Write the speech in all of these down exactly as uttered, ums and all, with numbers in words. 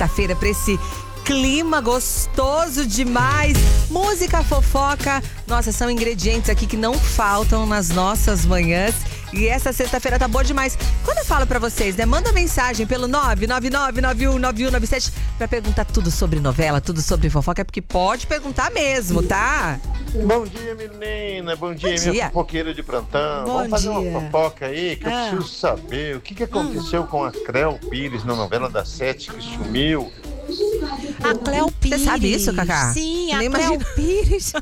sexta-feira pra esse clima gostoso demais. Música, fofoca, nossa, são ingredientes aqui que não faltam nas nossas manhãs. E essa sexta-feira tá boa demais. Quando eu falo pra vocês, né, manda mensagem pelo nove nove nove nove um nove um nove sete pra perguntar tudo sobre novela, tudo sobre fofoca, porque pode perguntar mesmo, tá? Bom dia, menina. Bom dia, Bom minha dia. fofoqueira de plantão. Bom Vamos fazer dia. uma fofoca aí que eu Ah. preciso saber o que, que aconteceu com a Cleo Pires na novela das sete que sumiu. A Cleo Pires. Você sabe isso, Cacá? Sim, a Nem Cleo imagino. Pires.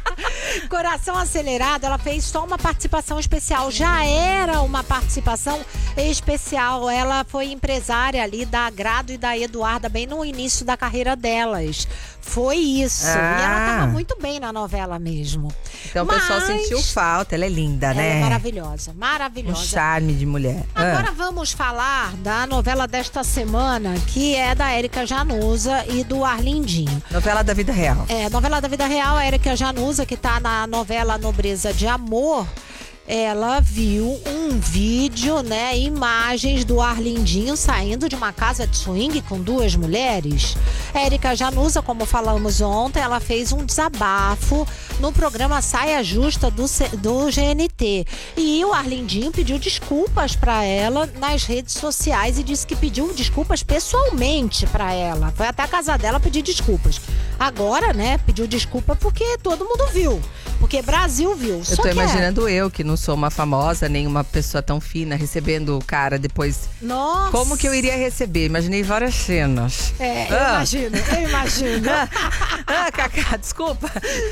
Coração Acelerado, ela fez só uma participação especial. Já era uma participação especial. Ela foi empresária ali da Agrado e da Eduarda bem no início da carreira delas. Foi isso. Ah. E ela tava muito bem na novela mesmo. Então o pessoal Mas sentiu falta. Ela é linda, ela né? é maravilhosa, Um maravilhosa. charme de mulher. Agora Ah. vamos falar da novela desta semana, que é da Érica Januza e do Arlindinho. Novela da vida real. É, novela da vida real, a Érica Januza, que tá na novela Nobreza de Amor, ela viu um vídeo, né, imagens do Arlindinho saindo de uma casa de swing com duas mulheres. A Érica Januza, como falamos ontem, ela fez um desabafo no programa Saia Justa do, C- do G N T. E o Arlindinho pediu desculpas pra ela nas redes sociais e disse que pediu desculpas pessoalmente pra ela. Foi até a casa dela pedir desculpas. Agora, né, pediu desculpa porque todo mundo viu. Porque Brasil viu. Eu Só tô que é- imaginando eu, que não sou uma famosa, nem uma pessoa tão fina, recebendo o cara depois. Nossa. Como que eu iria receber? Imaginei várias cenas. É, eu Ah. imagino, eu imagino. Ah, Cacá, desculpa.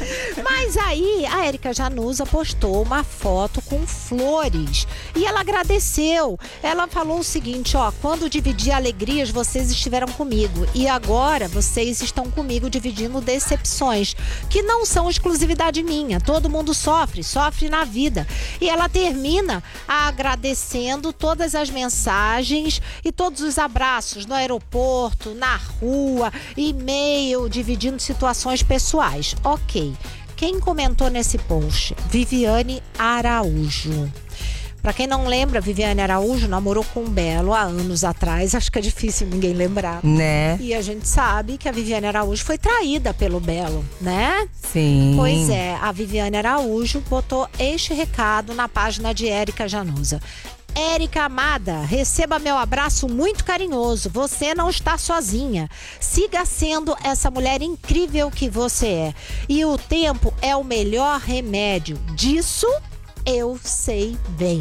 Mas aí a Érica Januza postou uma foto com flores e ela agradeceu. Ela falou o seguinte, ó, quando dividi alegrias, vocês estiveram comigo e agora vocês estão comigo dividindo decepções, que não são exclusividade minha. Todo mundo sofre, sofre na vida. E ela termina agradecendo todas as mensagens e todos os abraços no aeroporto, na rua, e-mail, dividindo situações pessoais. Ok. Quem comentou nesse post? Viviane Araújo. Pra quem não lembra, Viviane Araújo namorou com o Belo há anos atrás. Acho que é difícil ninguém lembrar. Né? E a gente sabe que a Viviane Araújo foi traída pelo Belo, né? Sim. Pois é, a Viviane Araújo botou este recado na página de Érica Januza. Érica amada, receba meu abraço muito carinhoso. Você não está sozinha. Siga sendo essa mulher incrível que você é. E o tempo é o melhor remédio. Disso eu sei bem.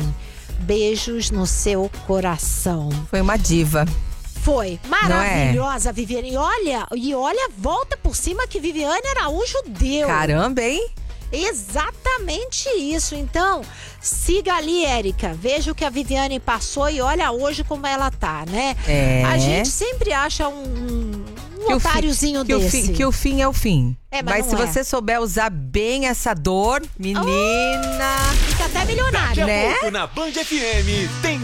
Beijos no seu coração. Foi uma diva. Foi maravilhosa, Não é? Viviane. E olha, e olha, volta por cima que Viviane Araújo deu. Caramba, hein? Exatamente isso. Então, siga ali, Érica. Veja o que a Viviane passou e olha hoje como ela tá, né? É. A gente sempre acha um, um Que o otáriozinho fim- que o desse. fim- que o fim é o fim. É, mas mas não se é. você souber usar bem essa dor, menina. Fica até milionário. Daqui a Né? pouco na Band F M tem